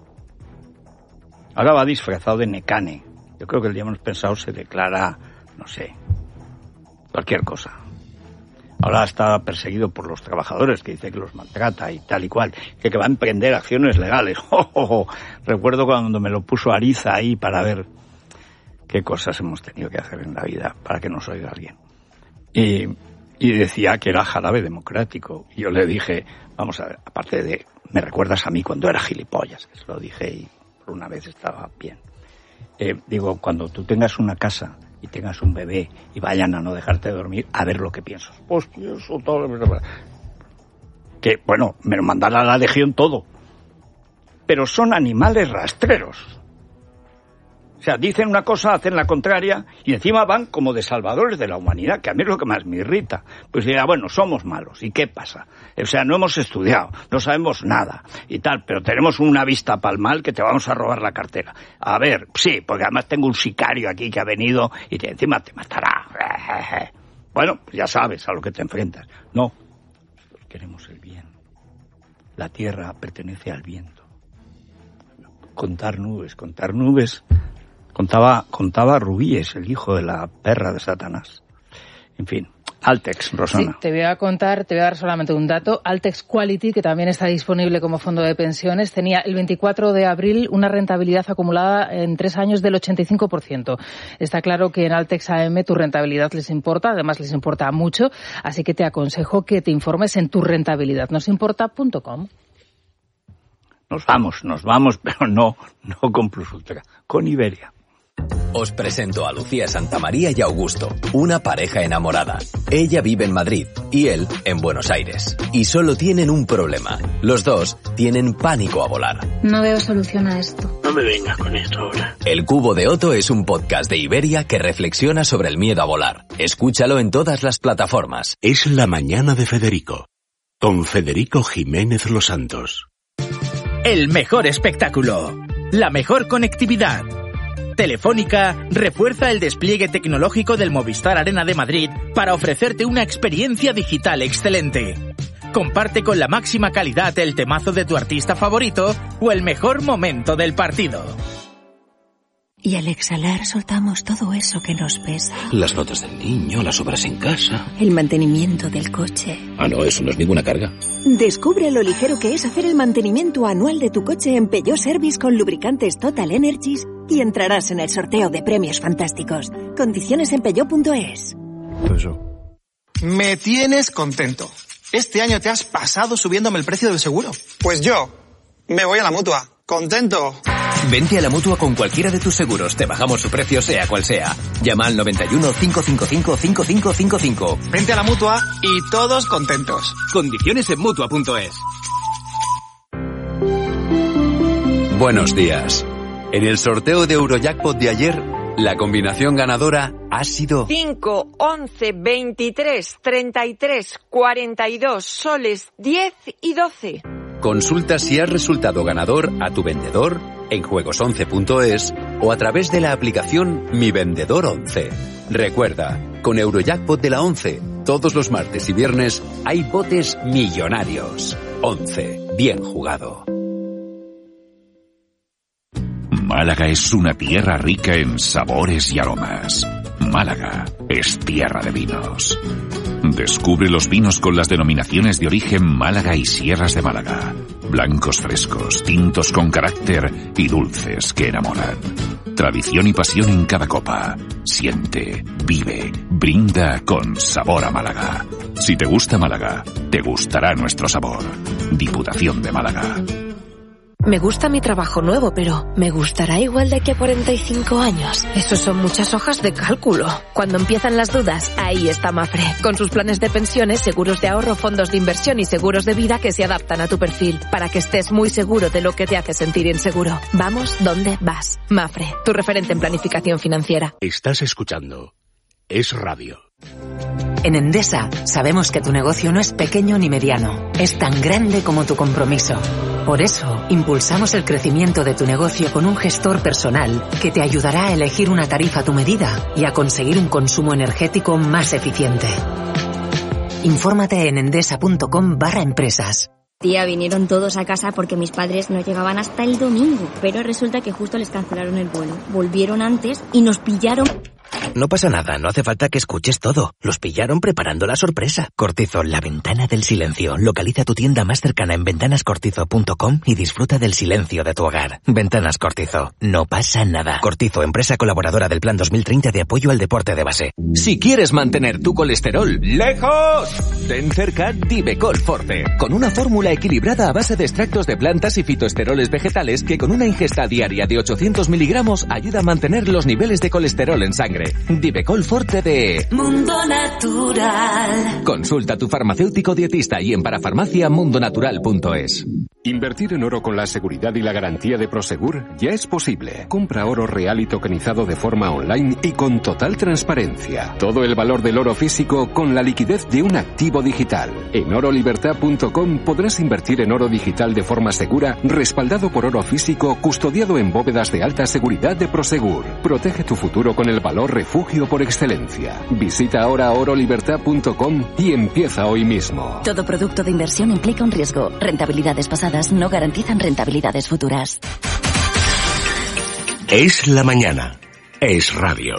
Ahora va disfrazado de Necane. Yo creo que el día hemos pensado se declara, no sé, cualquier cosa. Ahora está perseguido por los trabajadores, que dice que los maltrata y tal y cual, que, que va a emprender acciones legales. ¡Oh, oh, oh! Recuerdo cuando me lo puso Ariza ahí para ver qué cosas hemos tenido que hacer en la vida para que nos oiga alguien. Y, y decía que era jarabe democrático. Y yo le dije, vamos a ver, aparte de, me recuerdas a mí cuando era gilipollas, que se lo dije y por una vez estaba bien. Eh, digo, cuando tú tengas una casa y tengas un bebé y vayan a no dejarte dormir, a ver lo que piensas. Pues pienso todo. Que, bueno, me lo mandará la Legión todo. Pero son animales rastreros. O sea, dicen una cosa, hacen la contraria y encima van como de salvadores de la humanidad, que a mí es lo que más me irrita. Pues dirá, bueno, somos malos, ¿y qué pasa? O sea, no hemos estudiado, no sabemos nada y tal, pero tenemos una vista palmal que te vamos a robar la cartera. A ver, sí, porque además tengo un sicario aquí que ha venido y te, encima te matará. Bueno, pues ya sabes a lo que te enfrentas. No, nosotros queremos el bien. La tierra pertenece al viento. Contar nubes, contar nubes... Contaba, contaba Rubíes, el hijo de la perra de Satanás. En fin, Altex, Rosana. Sí, te voy a contar, te voy a dar solamente un dato. Altex Quality, que también está disponible como fondo de pensiones, tenía el veinticuatro de abril una rentabilidad acumulada en tres años del ochenta y cinco por ciento. Está claro que en Altex A M tu rentabilidad les importa, además les importa mucho, así que te aconsejo que te informes en tu rentabilidad nosimporta punto com. Nos vamos, nos vamos, pero no, no con Plus Ultra, con Iberia. Os presento a Lucía Santamaría y Augusto, una pareja enamorada. Ella vive en Madrid y él en Buenos Aires. Y solo tienen un problema. Los dos tienen pánico a volar. No veo solución a esto. No me vengas con esto ahora. El Cubo de Otto es un podcast de Iberia que reflexiona sobre el miedo a volar. Escúchalo en todas las plataformas. Es la mañana de Federico, con Federico Jiménez Los Santos. El mejor espectáculo, la mejor conectividad. Telefónica refuerza el despliegue tecnológico del Movistar Arena de Madrid para ofrecerte una experiencia digital excelente. Comparte con la máxima calidad el temazo de tu artista favorito o el mejor momento del partido. Y al exhalar soltamos todo eso que nos pesa. Las notas del niño, las obras en casa. El mantenimiento del coche. Ah, no, eso no es ninguna carga. Descubre lo ligero que es hacer el mantenimiento anual de tu coche en Peugeot Service con lubricantes Total Energies y entrarás en el sorteo de premios fantásticos. Condiciones en peugeot punto es. Me tienes contento. Este año te has pasado subiéndome el precio del seguro. Pues yo me voy a la Mutua. ¡Contento! Vente a la Mutua con cualquiera de tus seguros. Te bajamos su precio sea cual sea. Llama al noventa y uno, cinco cinco cinco, cinco cinco cinco cinco. Vente a la Mutua y todos contentos. Condiciones en mutua punto es. Buenos días. En el sorteo de Eurojackpot de ayer, la combinación ganadora ha sido cinco, once, veintitrés, treinta y tres, cuarenta y dos, soles, diez y doce. Consulta si has resultado ganador a tu vendedor en juegos once punto es o a través de la aplicación Mi Vendedor once. Recuerda, con Eurojackpot de la once, todos los martes y viernes hay botes millonarios. once. Bien jugado. Málaga es una tierra rica en sabores y aromas. Málaga es tierra de vinos. Descubre los vinos con las denominaciones de origen Málaga y Sierras de Málaga. Blancos frescos, tintos con carácter y dulces que enamoran. Tradición y pasión en cada copa. Siente, vive, brinda con sabor a Málaga. Si te gusta Málaga, te gustará nuestro sabor. Diputación de Málaga. Me gusta mi trabajo nuevo, pero ¿me gustará igual de aquí a cuarenta y cinco años? Eso son muchas hojas de cálculo. Cuando empiezan las dudas, ahí está Mafre. Con sus planes de pensiones, seguros de ahorro, fondos de inversión y seguros de vida que se adaptan a tu perfil, para que estés muy seguro de lo que te hace sentir inseguro. Vamos donde vas. Mafre, tu referente en planificación financiera. Estás escuchando Es Radio. En Endesa sabemos que tu negocio no es pequeño ni mediano, es tan grande como tu compromiso. Por eso, impulsamos el crecimiento de tu negocio con un gestor personal que te ayudará a elegir una tarifa a tu medida y a conseguir un consumo energético más eficiente. Infórmate en endesa.com barra empresas. Tía, vinieron todos a casa porque mis padres no llegaban hasta el domingo, pero resulta que justo les cancelaron el vuelo. Volvieron antes y nos pillaron... No pasa nada, no hace falta que escuches todo. Los pillaron preparando la sorpresa. Cortizo, la ventana del silencio. Localiza tu tienda más cercana en ventanas cortizo punto com y disfruta del silencio de tu hogar. Ventanas Cortizo, no pasa nada. Cortizo, empresa colaboradora del Plan dos mil treinta de apoyo al deporte de base. Si quieres mantener tu colesterol lejos, ten cerca Divecol Forte, con una fórmula equilibrada a base de extractos de plantas y fitoesteroles vegetales que con una ingesta diaria de ochocientos miligramos ayuda a mantener los niveles de colesterol en sangre. Divecol Forte de Mundo Natural. Consulta a tu farmacéutico dietista y en parafarmacia mundonatural punto es. Invertir en oro con la seguridad y la garantía de Prosegur ya es posible. Compra oro real y tokenizado de forma online y con total transparencia. Todo el valor del oro físico con la liquidez de un activo digital. En oro libertad punto com podrás invertir en oro digital de forma segura, respaldado por oro físico, custodiado en bóvedas de alta seguridad de Prosegur. Protege tu futuro con el valor refugio por excelencia. Visita ahora oro libertad punto com y empieza hoy mismo. Todo producto de inversión implica un riesgo. Rentabilidades pasadas no garantizan rentabilidades futuras. Es la mañana. Es radio.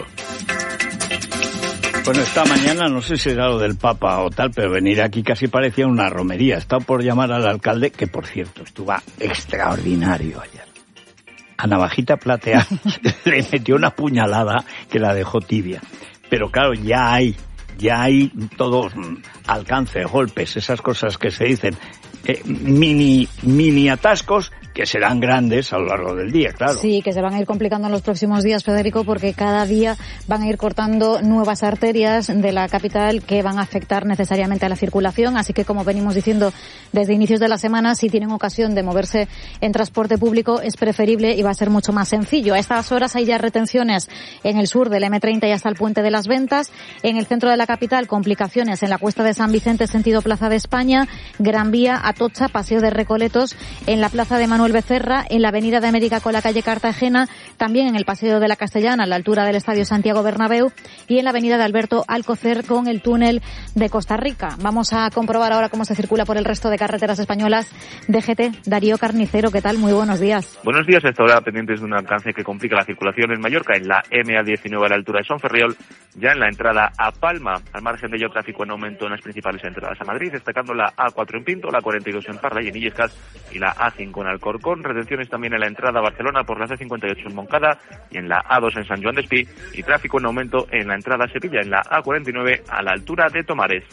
Bueno, esta mañana, no sé si era lo del Papa o tal, pero venir aquí casi parecía una romería. Estaba por llamar al alcalde, que por cierto, estuvo extraordinario ayer. A navajita plateada le metió una puñalada que la dejó tibia. Pero claro, ya hay, ya hay todos alcance, golpes, esas cosas que se dicen. Eh, mini mini atascos que serán grandes a lo largo del día, claro. Sí, que se van a ir complicando en los próximos días, Federico, porque cada día van a ir cortando nuevas arterias de la capital que van a afectar necesariamente a la circulación, así que como venimos diciendo desde inicios de la semana, si tienen ocasión de moverse en transporte público es preferible y va a ser mucho más sencillo. A estas horas hay ya retenciones en el sur del eme treinta y hasta el Puente de las Ventas, en el centro de la capital complicaciones en la Cuesta de San Vicente sentido Plaza de España, Gran Vía, Atocha, Paseo de Recoletos, en la Plaza de Manuel Becerra, en la Avenida de América con la calle Cartagena, también en el Paseo de la Castellana, a la altura del Estadio Santiago Bernabéu, y en la Avenida de Alberto Alcocer con el túnel de Costa Rica. Vamos a comprobar ahora cómo se circula por el resto de carreteras españolas. D G T, Darío Carnicero, ¿qué tal? Muy buenos días. Buenos días, hasta ahora pendientes de un alcance que complica la circulación en Mallorca, en la eme a diecinueve a la altura de Sonferriol, ya en la entrada a Palma, al margen de ello tráfico en aumento en las principales entradas a Madrid, destacando la a cuatro en Pinto, la cuarenta y dos en Parla y en Illescas y la a cinco en Alcorcón. Retenciones también en la entrada a Barcelona por la ce cincuenta y ocho en Moncada y en la a dos en San Joan Despí, y tráfico en aumento en la entrada a Sevilla, en la a cuarenta y nueve a la altura de Tomares.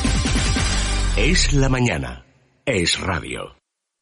Es la mañana. Es radio.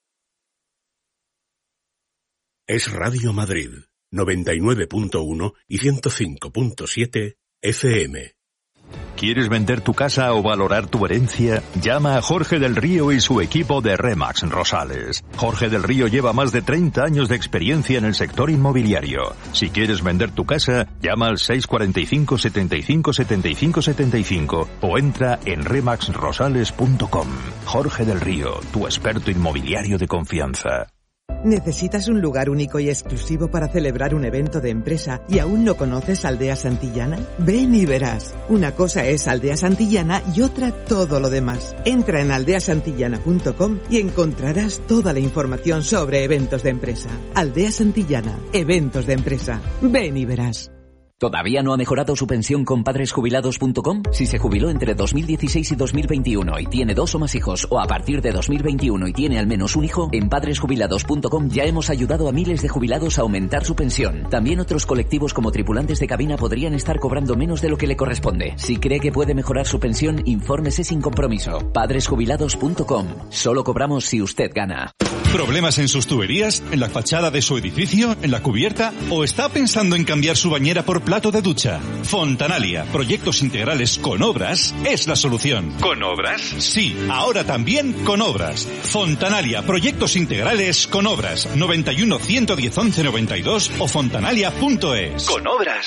Es Radio Madrid, noventa y nueve punto uno y ciento cinco punto siete F M. ¿Quieres vender tu casa o valorar tu herencia? Llama a Jorge del Río y su equipo de Remax Rosales. Jorge del Río lleva más de treinta años de experiencia en el sector inmobiliario. Si quieres vender tu casa, llama al seis cuatro cinco, setenta y cinco, setenta y cinco, setenta y cinco o entra en remax rosales punto com. Jorge del Río, tu experto inmobiliario de confianza. ¿Necesitas un lugar único y exclusivo para celebrar un evento de empresa y aún no conoces Aldea Santillana? Ven y verás. Una cosa es Aldea Santillana y otra todo lo demás. Entra en aldea santillana punto com y encontrarás toda la información sobre eventos de empresa. Aldea Santillana, eventos de empresa. Ven y verás. ¿Todavía no ha mejorado su pensión con padres jubilados punto com? Si se jubiló entre dos mil dieciséis y dos mil veintiuno y tiene dos o más hijos, o a partir de dos mil veintiuno y tiene al menos un hijo, en padres jubilados punto com ya hemos ayudado a miles de jubilados a aumentar su pensión. También otros colectivos como tripulantes de cabina podrían estar cobrando menos de lo que le corresponde. Si cree que puede mejorar su pensión, infórmese sin compromiso. padres jubilados punto com. Solo cobramos si usted gana. ¿Problemas en sus tuberías? ¿En la fachada de su edificio? ¿En la cubierta? ¿O está pensando en cambiar su bañera por plato de ducha? Fontanalia, proyectos integrales con obras, es la solución. ¿Con obras? Sí, ahora también con obras. Fontanalia, proyectos integrales con obras. noventa y uno, ciento diez, once noventa y dos o fontanalia punto es. Con obras.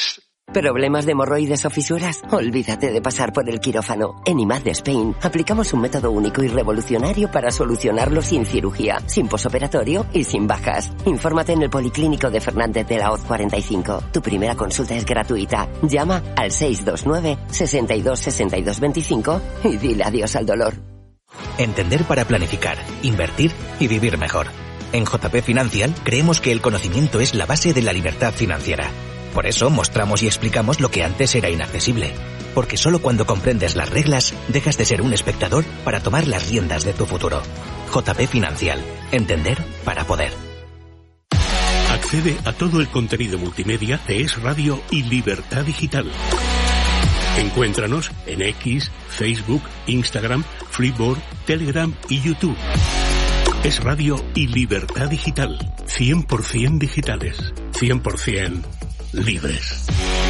¿Problemas de hemorroides o fisuras? Olvídate de pasar por el quirófano. En I M A D de Spain aplicamos un método único y revolucionario para solucionarlo sin cirugía, sin posoperatorio y sin bajas. Infórmate en el Policlínico de Fernández de la Hoz cuarenta y cinco. Tu primera consulta es gratuita. Llama al seis dos nueve, sesenta y dos, sesenta y dos veinticinco y dile adiós al dolor. Entender para planificar, invertir y vivir mejor. En J P Financial creemos que el conocimiento es la base de la libertad financiera. Por eso mostramos y explicamos lo que antes era inaccesible. Porque solo cuando comprendes las reglas, dejas de ser un espectador para tomar las riendas de tu futuro. J P Financial. Entender para poder. Accede a todo el contenido multimedia de Es Radio y Libertad Digital. Encuéntranos en X, Facebook, Instagram, Flipboard, Telegram y YouTube. Es Radio y Libertad Digital. cien por ciento digitales. cien por ciento libres.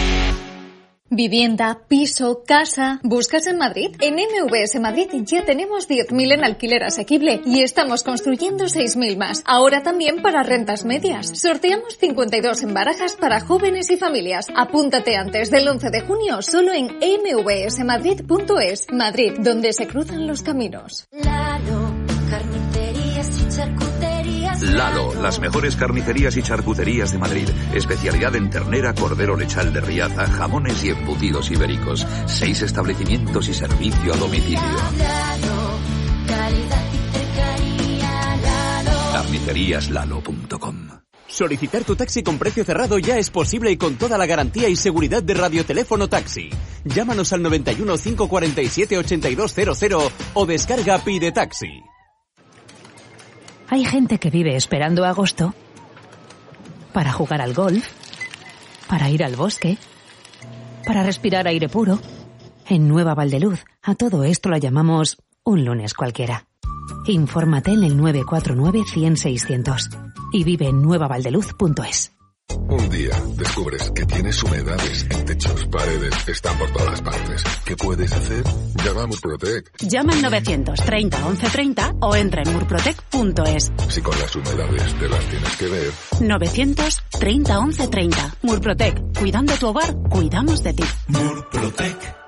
Vivienda, piso, casa. ¿Buscas en Madrid? En M V S Madrid ya tenemos diez mil en alquiler asequible y estamos construyendo seis mil más. Ahora también para rentas medias. Sorteamos cincuenta y dos en barajas para jóvenes y familias. Apúntate antes del once de junio solo en eme ve ese madrid punto es. Madrid, donde se cruzan los caminos. Lalo, carnicerías y charcuterías. Lalo, las mejores carnicerías y charcuterías de Madrid. Especialidad en ternera, cordero lechal de Riaza, jamones y embutidos ibéricos. Seis establecimientos y servicio a domicilio. Lalo, calidad y cercanía. Lalo. carnicerías lalo punto com. Solicitar tu taxi con precio cerrado ya es posible y con toda la garantía y seguridad de Radioteléfono Taxi. Llámanos al noventa y uno, cinco cuarenta y siete, ochenta y dos cero cero o descarga Pide Taxi. Hay gente que vive esperando agosto para jugar al golf, para ir al bosque, para respirar aire puro. En Nueva Valdeluz, a todo esto lo llamamos un lunes cualquiera. Infórmate en el nueve cuatro nueve, cien, seiscientos y vive en nueva valdeluz punto es. Un día descubres que tienes humedades en techos, paredes, están por todas partes. ¿Qué puedes hacer? Llama a Murprotec. Llama al novecientos treinta, once treinta o entra en murprotec punto es. Si con las humedades te las tienes que ver. novecientos treinta, once treinta. Murprotec. Cuidando tu hogar, cuidamos de ti. Murprotec.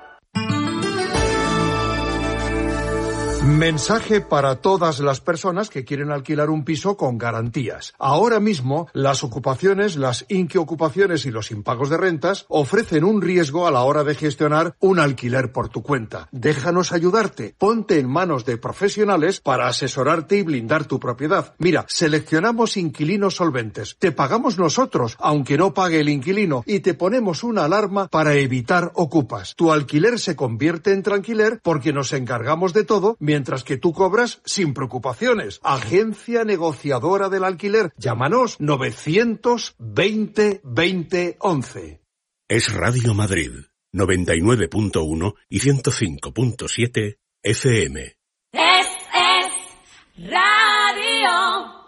Mensaje para todas las personas que quieren alquilar un piso con garantías. Ahora mismo, las ocupaciones, las inquiocupaciones y los impagos de rentas ofrecen un riesgo a la hora de gestionar un alquiler por tu cuenta. Déjanos ayudarte. Ponte en manos de profesionales para asesorarte y blindar tu propiedad. Mira, seleccionamos inquilinos solventes. Te pagamos nosotros, aunque no pague el inquilino, y te ponemos una alarma para evitar ocupas. Tu alquiler se convierte en tranquiler porque nos encargamos de todo, mientras que tú cobras sin preocupaciones. Agencia Negociadora del Alquiler. Llámanos novecientos veinte, veinte, once. Es Radio Madrid, noventa y nueve punto uno y ciento cinco punto siete F M. Es, es radio.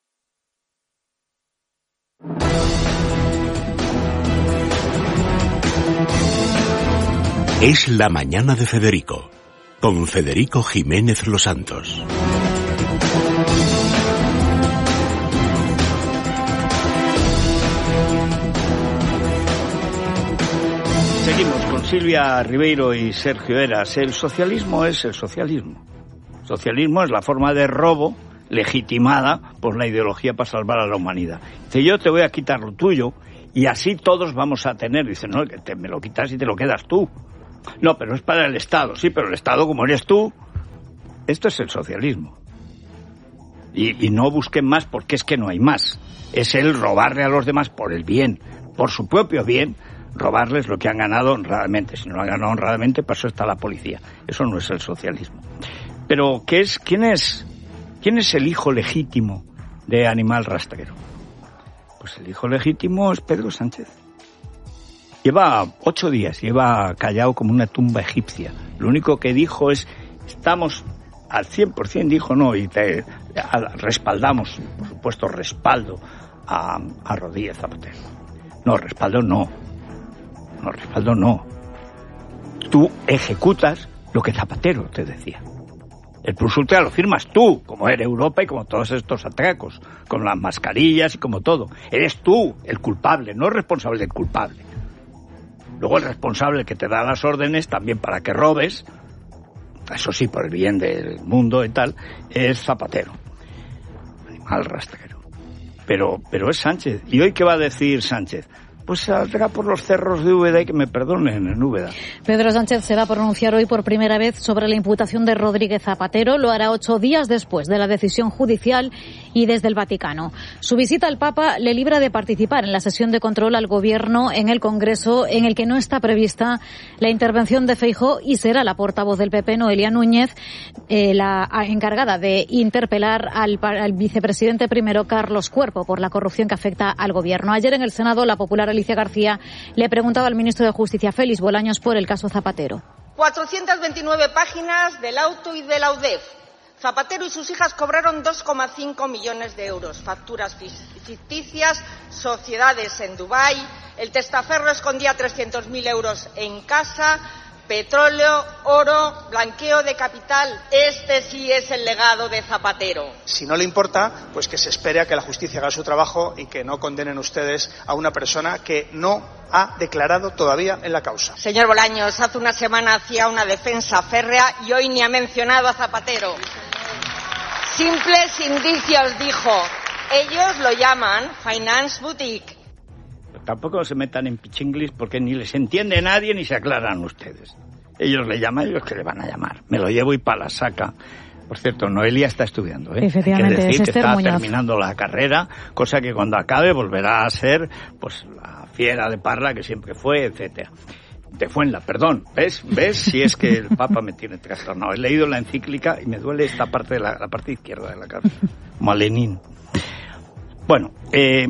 Es la mañana de Federico, con Federico Jiménez Los Santos. Seguimos con Silvia Ribeiro y Sergio Eras. El socialismo es el socialismo. Socialismo es la forma de robo legitimada por la ideología para salvar a la humanidad. Dice, yo te voy a quitar lo tuyo y así todos vamos a tener. Dice, no, que te, me lo quitas y te lo quedas tú. No, pero es para el Estado. Sí, pero el Estado, como eres tú, esto es el socialismo. Y, y no busquen más porque es que no hay más. Es el robarle a los demás por el bien, por su propio bien, robarles lo que han ganado honradamente. Si no lo han ganado honradamente, para eso está la policía. Eso no es el socialismo. Pero, ¿qué es, quién es, quién es el hijo legítimo de Animal Rastrero? Pues el hijo legítimo es Pedro Sánchez. Lleva ocho días, lleva callado como una tumba egipcia. Lo único que dijo es, estamos al cien por ciento, dijo no, y te, a, respaldamos, por supuesto, respaldo a, a Rodríguez Zapatero. No, respaldo no. No, respaldo no. Tú ejecutas lo que Zapatero te decía. El plus ultra lo firmas tú, como era Europa y como todos estos atracos, con las mascarillas y como todo. Eres tú el culpable, no el responsable del culpable. Luego el responsable que te da las órdenes también para que robes, eso sí, por el bien del mundo y tal, es Zapatero. Animal rastrero. Pero, pero es Sánchez. ¿Y hoy qué va a decir Sánchez? Pues saldrá por los cerros de Úbeda y que me perdonen en Úbeda. Pedro Sánchez se va a pronunciar hoy por primera vez sobre la imputación de Rodríguez Zapatero. Lo hará ocho días después de la decisión judicial y desde el Vaticano. Su visita al Papa le libra de participar en la sesión de control al Gobierno en el Congreso, en el que no está prevista la intervención de Feijóo, y será la portavoz del P P, Noelia Núñez, eh, la encargada de interpelar al, al vicepresidente primero, Carlos Cuerpo, por la corrupción que afecta al Gobierno. Ayer en el Senado, la popular Alicia García le preguntaba al ministro de Justicia, Félix Bolaños, por el caso Zapatero. cuatrocientas veintinueve páginas del auto y de la U D E F. Zapatero y sus hijas cobraron dos coma cinco millones de euros. Facturas ficticias, sociedades en Dubái, el testaferro escondía trescientos mil euros en casa, petróleo, oro, blanqueo de capital. Este sí es el legado de Zapatero. Si no le importa, pues que se espere a que la justicia haga su trabajo y que no condenen ustedes a una persona que no ha declarado todavía en la causa. Señor Bolaños, hace una semana hacía una defensa férrea y hoy ni ha mencionado a Zapatero. Simples indicios, dijo. Ellos lo llaman Finance Boutique. Tampoco se metan en pichinglis porque ni les entiende nadie ni se aclaran ustedes. Ellos le llaman, ellos que le van a llamar. Me lo llevo y para la saca. Por cierto, Noelia está estudiando, ¿eh? Efectivamente, hay que decir es que Esther está Muñoz. terminando la carrera, cosa que cuando acabe volverá a ser pues la fiera de Parla que siempre fue, etcétera. De Fuenla, perdón. ¿Ves? ¿Ves? Si es que el Papa me tiene trastornado. He leído la encíclica y me duele esta parte de la, la parte izquierda de la cabeza. Como a Lenin. Bueno, eh...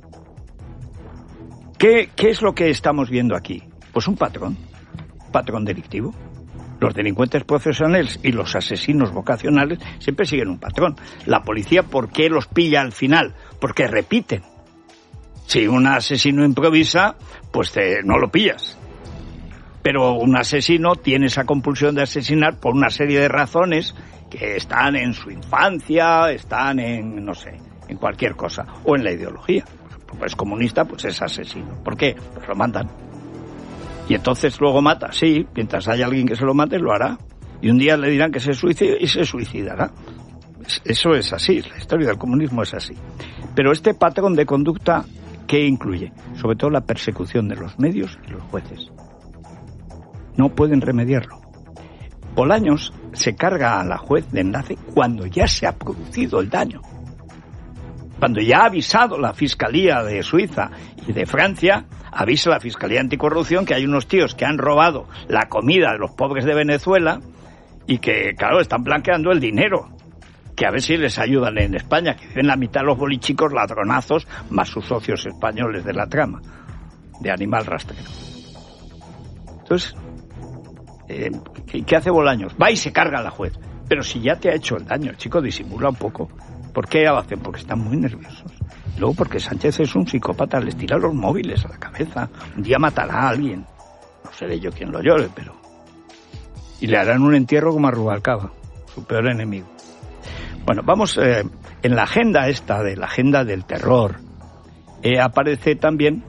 ¿Qué, ¿Qué es lo que estamos viendo aquí? Pues un patrón, patrón delictivo. Los delincuentes profesionales y los asesinos vocacionales siempre siguen un patrón. La policía, ¿por qué los pilla al final? Porque repiten. Si un asesino improvisa, pues te, no lo pillas. Pero un asesino tiene esa compulsión de asesinar por una serie de razones que están en su infancia, están en, no sé, en cualquier cosa, o en la ideología. Es comunista, pues es asesino. ¿Por qué? Pues lo mandan. Y entonces luego mata. Sí, mientras haya alguien que se lo mate, lo hará. Y un día le dirán que se suicide y se suicidará. Eso es así, la historia del comunismo es así. Pero este patrón de conducta, ¿qué incluye? Sobre todo la persecución de los medios y los jueces. No pueden remediarlo. Bolaños se carga a la juez de enlace cuando ya se ha producido el daño. Cuando ya ha avisado la Fiscalía de Suiza y de Francia, avisa la Fiscalía Anticorrupción que hay unos tíos que han robado la comida de los pobres de Venezuela y que, claro, están blanqueando el dinero. Que a ver si les ayudan en España, que dicen la mitad de los bolichicos ladronazos, más sus socios españoles de la trama, de animal rastrero. Entonces, eh, ¿qué, ¿qué hace Bolaños? Va y se carga a la juez. Pero si ya te ha hecho el daño, chico, disimula un poco. ¿Por qué lo hacen? Porque están muy nerviosos. Luego porque Sánchez es un psicópata, les tira los móviles a la cabeza. Un día matará a alguien. No seré yo quien lo llore, pero... Y le harán un entierro como a Rubalcaba, su peor enemigo. Bueno, vamos, eh, en la agenda esta, de la agenda del terror, eh, aparece también...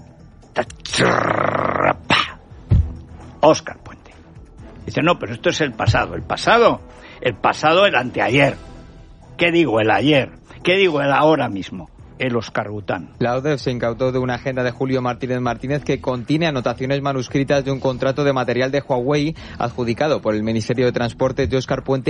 Óscar Puente. Dice, no, pero esto es el pasado. ¿El pasado? El pasado, el anteayer. ¿Qué digo el ayer? ¿Qué digo el ahora mismo? El Óscar Bután. La O D E F se incautó de una agenda de Julio Martínez Martínez que contiene anotaciones manuscritas de un contrato de material de Huawei adjudicado por el Ministerio de Transportes de Óscar Puente